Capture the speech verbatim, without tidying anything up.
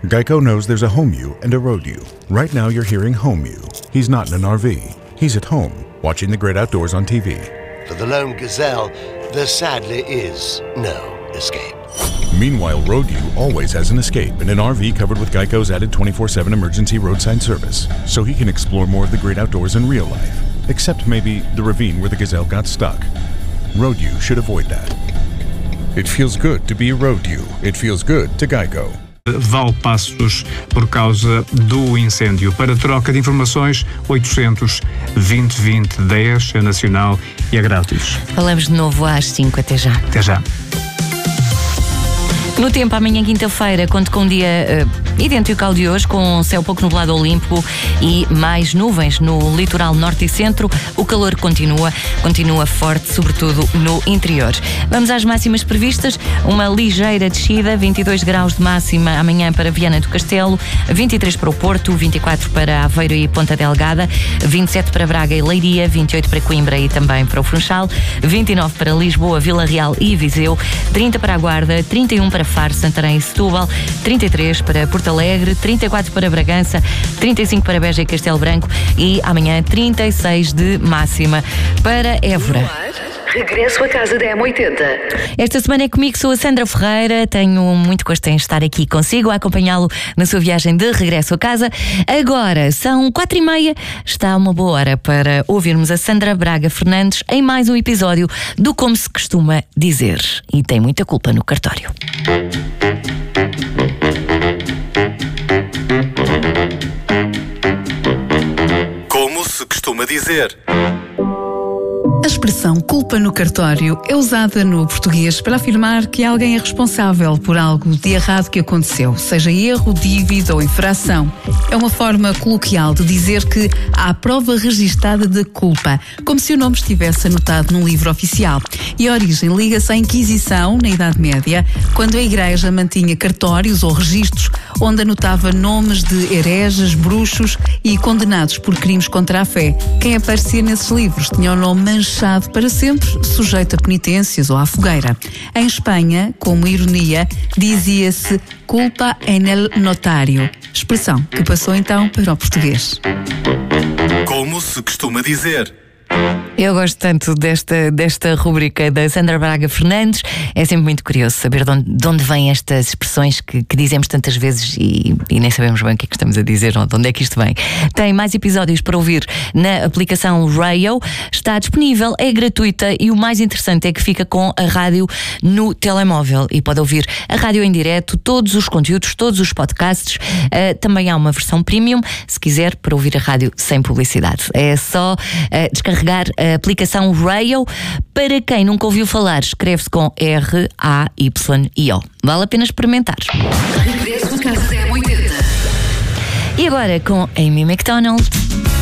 Geico knows there's a home you and a road you. Right now you're hearing home you. He's not in an R V. He's at home, watching the great outdoors on T V. For the lone gazelle, there sadly is no escape. Meanwhile, road you always has an escape in an R V covered with Geico's added twenty-four seven emergency roadside service, so he can explore more of the great outdoors in real life. Except maybe the ravine where the gazelle got stuck. Road you should avoid that. It feels good to be a road you. It feels good to Geico. Valpassos por causa do incêndio. Para troca de informações, oitocentos, vinte, vinte, dez, é nacional e é grátis. Falamos de novo às cinco. Até já. Até já. No tempo, amanhã quinta-feira, conto com um dia uh, idêntico ao de hoje, com céu pouco nublado ao limpo e mais nuvens no litoral norte e centro. O calor continua, continua forte, sobretudo no interior. Vamos às máximas previstas. Uma ligeira descida, vinte e dois graus de máxima amanhã para Viana do Castelo, vinte e três para o Porto, vinte e quatro para Aveiro e Ponta Delgada, vinte e sete para Braga e Leiria, vinte e oito para Coimbra e também para o Funchal, vinte e nove para Lisboa, Vila Real e Viseu, trinta para a Guarda, trinta e um para Faro, Santarém e Setúbal, trinta e três para Porto Alegre, trinta e quatro para Bragança, trinta e cinco para Beja e Castelo Branco e amanhã trinta e seis de máxima para Évora. Regresso a casa da M oitenta. Esta semana é comigo, sou a Sandra Ferreira. Tenho muito gosto em estar aqui consigo, a acompanhá-lo na sua viagem de regresso a casa. Agora são quatro e meia, está uma boa hora para ouvirmos a Sandra Braga Fernandes em mais um episódio do Como se costuma dizer. E tem muita culpa no cartório. Como se costuma dizer. A expressão culpa no cartório é usada no português para afirmar que alguém é responsável por algo de errado que aconteceu, seja erro, dívida ou infração. É uma forma coloquial de dizer que há prova registada de culpa, como se o nome estivesse anotado num livro oficial. E a origem liga-se à Inquisição, na Idade Média, quando a Igreja mantinha cartórios ou registros onde anotava nomes de hereges, bruxos e condenados por crimes contra a fé. Quem aparecia nesses livros tinha o nome manchado para sempre, sujeito a penitências ou à fogueira. Em Espanha, como ironia, dizia-se culpa en el notario, expressão que passou então para o português. Como se costuma dizer. Eu gosto tanto desta, desta rubrica da Sandra Braga Fernandes. É sempre muito curioso saber de onde, de onde vêm estas expressões que, que dizemos tantas vezes e, e nem sabemos bem o que é que estamos a dizer ou de onde é que isto vem. Tem mais episódios para ouvir na aplicação Rayo. Está disponível, é gratuita e o mais interessante é que fica com a rádio no telemóvel e pode ouvir a rádio em direto, todos os conteúdos, todos os podcasts. Uh, também há uma versão premium, se quiser, para ouvir a rádio sem publicidade. É só uh, descarregar a aplicação Rayo. Para quem nunca ouviu falar, escreve-se com R A Y I O. Vale a pena experimentar. Regresso a casa da M oitenta. E agora com Amy Macdonald.